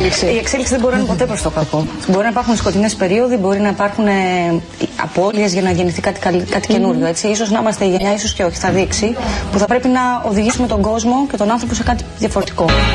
Η εξέλιξη δεν μπορεί να είναι ποτέ προς το κακό. Μπορεί να υπάρχουν σκοτεινές περίοδοι, μπορεί να υπάρχουν απώλειες για να γεννηθεί κάτι καινούριο. Ίσως να είμαστε η γενιά, ίσως και όχι, θα δείξει, που θα πρέπει να οδηγήσουμε τον κόσμο και τον άνθρωπο σε κάτι διαφορετικό.